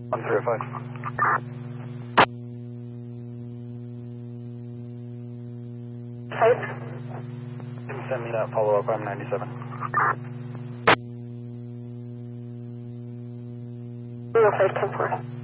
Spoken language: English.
1305. Five. Can you send me that follow-up? I'm 97. 05, 10-4.